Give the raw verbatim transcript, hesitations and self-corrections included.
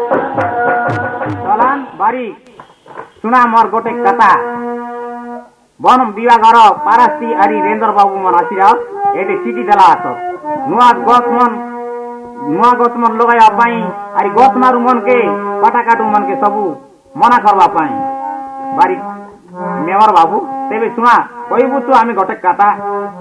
चलान बारी सुना मोर गोटे कथा बन विवाह घर पारास्ती आरी रेंद्र बाबू मन आसिरा एटे चिठी देला आस नुआ गछ मन नुआ गछ मन लगाया पाई आरी गछ मारू मन के काटा काटू मन के सबू मना करवा पाई बारी मेवर बाबू तेबे सुना कहबू तो आमी गोटे कथा